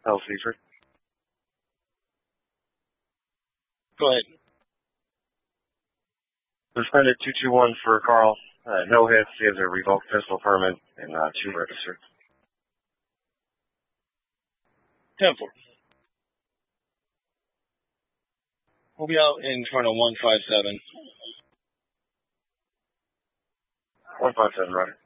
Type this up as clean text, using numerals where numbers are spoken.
Hell Seaford. Go ahead. Suspended 221 for Carl. No hits. He has a revoked pistol permit and 2 registered. 10-4. We'll be out in front of 157. 157, right.